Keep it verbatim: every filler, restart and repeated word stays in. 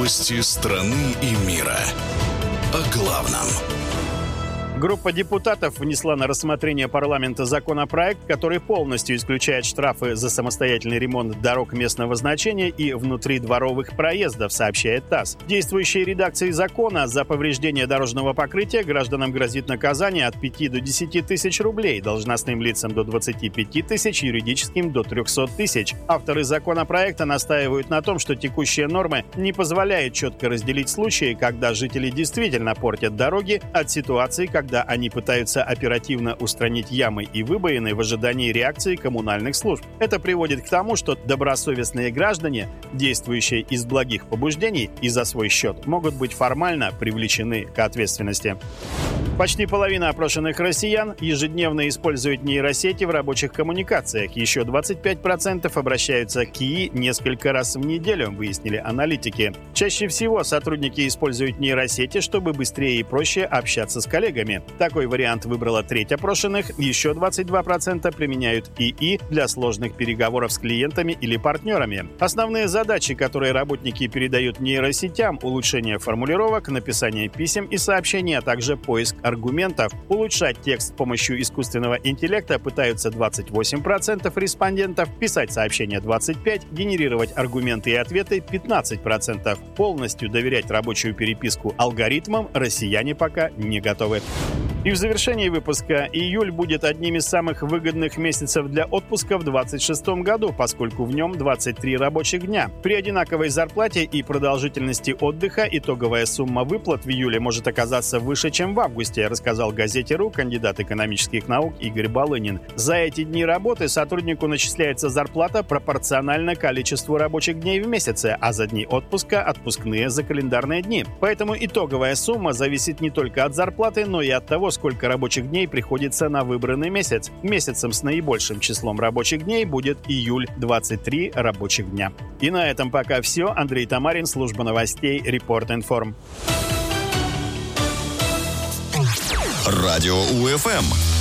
Новости страны и мира. О главном. Группа депутатов внесла на рассмотрение парламента законопроект, который полностью исключает штрафы за самостоятельный ремонт дорог местного значения и внутридворовых проездов, сообщает ТАСС. В действующей редакции закона за повреждение дорожного покрытия гражданам грозит наказание от пяти до десяти тысяч рублей, должностным лицам до двадцати пяти тысяч, юридическим до трехсот тысяч. Авторы законопроекта настаивают на том, что текущие нормы не позволяют четко разделить случаи, когда жители действительно портят дороги, от ситуации, когда они пытаются оперативно устранить ямы и выбоины в ожидании реакции коммунальных служб. Это приводит к тому, что добросовестные граждане, действующие из благих побуждений и за свой счет, могут быть формально привлечены к ответственности. Почти половина опрошенных россиян ежедневно используют нейросети в рабочих коммуникациях. Еще двадцать пять процентов обращаются к ИИ несколько раз в неделю, выяснили аналитики. Чаще всего сотрудники используют нейросети, чтобы быстрее и проще общаться с коллегами. Такой вариант выбрала треть опрошенных. Еще двадцать два процента применяют ИИ для сложных переговоров с клиентами или партнерами. Основные задачи, которые работники передают нейросетям: улучшение формулировок, написание писем и сообщений, а также поиск аргументов. Улучшать текст с помощью искусственного интеллекта пытаются двадцать восемь процентов респондентов, писать сообщения двадцать пять процентов, генерировать аргументы и ответы пятнадцать процентов. Полностью доверять рабочую переписку алгоритмам россияне пока не готовы. И в завершении выпуска: июль будет одним из самых выгодных месяцев для отпуска в две тысячи двадцать шестом году, поскольку в нем двадцать три рабочих дня. При одинаковой зарплате и продолжительности отдыха итоговая сумма выплат в июле может оказаться выше, чем в августе, рассказал газете РУ кандидат экономических наук Игорь Балынин. За эти дни работы сотруднику начисляется зарплата пропорционально количеству рабочих дней в месяце, а за дни отпуска – отпускные за календарные дни. Поэтому итоговая сумма зависит не только от зарплаты, но и от того, сколько рабочих дней приходится на выбранный месяц. Месяцем с наибольшим числом рабочих дней будет июль – двадцать три рабочих дня. И на этом пока все. Андрей Тамарин, служба новостей Report Inform. Радио УФМ.